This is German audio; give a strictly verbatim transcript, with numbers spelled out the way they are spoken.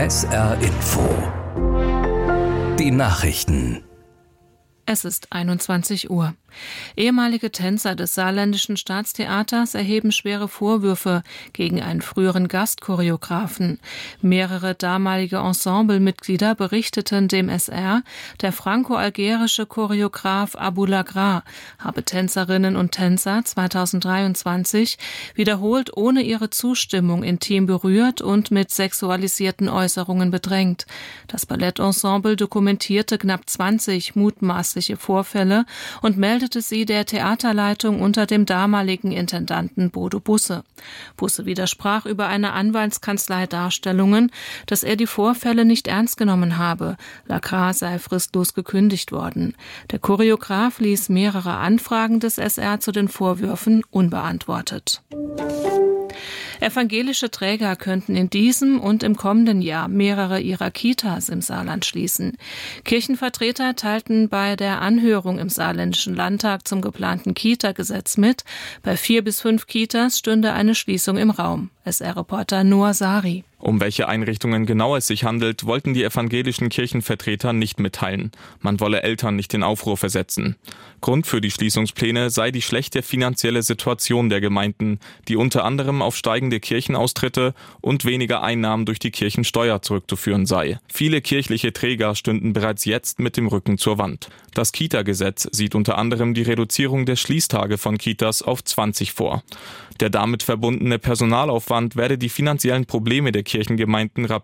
S R Info. Die Nachrichten. Es ist einundzwanzig Uhr. Ehemalige Tänzer des Saarländischen Staatstheaters erheben schwere Vorwürfe gegen einen früheren Gastchoreografen. Mehrere damalige Ensemblemitglieder berichteten dem S R, der franco-algerische Choreograf Abou Lagra habe Tänzerinnen und Tänzer zweitausenddreiundzwanzig wiederholt ohne ihre Zustimmung intim berührt und mit sexualisierten Äußerungen bedrängt. Das Ballettensemble dokumentierte knapp zwanzig mutmaßliche Vorfälle und meldete sie der Theaterleitung unter dem damaligen Intendanten Bodo Busse. Busse widersprach über eine Anwaltskanzlei Darstellungen, dass er die Vorfälle nicht ernst genommen habe. Lagra sei fristlos gekündigt worden. Der Choreograf ließ mehrere Anfragen des S R zu den Vorwürfen unbeantwortet. Evangelische Träger könnten in diesem und im kommenden Jahr mehrere ihrer Kitas im Saarland schließen. Kirchenvertreter teilten bei der Anhörung im Saarländischen Landtag zum geplanten Kita-Gesetz mit, bei vier bis fünf Kitas stünde eine Schließung im Raum. S R-Reporter Noah Sari. Um welche Einrichtungen genau es sich handelt, wollten die evangelischen Kirchenvertreter nicht mitteilen. Man wolle Eltern nicht in Aufruhr versetzen. Grund für die Schließungspläne sei die schlechte finanzielle Situation der Gemeinden, die unter anderem auf steigende Kirchenaustritte und weniger Einnahmen durch die Kirchensteuer zurückzuführen sei. Viele kirchliche Träger stünden bereits jetzt mit dem Rücken zur Wand. Das Kita-Gesetz sieht unter anderem die Reduzierung der Schließtage von Kitas auf zwanzig vor. Der damit verbundene Personalaufwand werde die finanziellen Probleme der Kirchengemeinden rapide